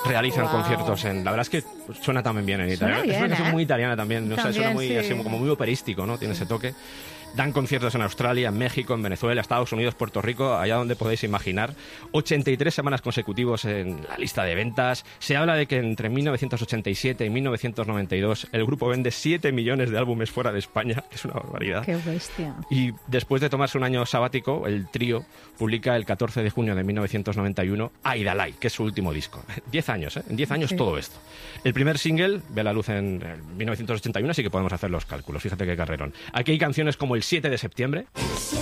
realizan conciertos en... La verdad es que suena también bien en italiano. Suena bien, es una canción ¿eh? muy italiana también, no sé, suena muy, Sí. así, como muy operístico, ¿no? Tiene ese toque. Dan conciertos en Australia, en México, en Venezuela, Estados Unidos, Puerto Rico, allá donde podéis imaginar. 83 semanas consecutivos en la lista de ventas. Se habla de que entre 1987 y 1992 el grupo vende 7 millones de álbumes fuera de España, que es una barbaridad. Qué bestia. Y después de tomarse un año sabático, el trío publica el 14 de junio de 1991 Aidalai, que es su último disco. 10 años, ¿eh? En 10 años Sí. todo esto. El primer single ve la luz en 1981, así que podemos hacer los cálculos. Fíjate qué carrerón. Aquí hay canciones como El 7 de septiembre.